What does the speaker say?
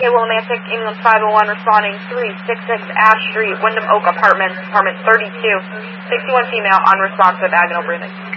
Okay, Willimantic, ambulance 501 responding 366 Ash Street, Wyndham Oak Apartments, apartment 32. 61 female, unresponsive, agonal breathing.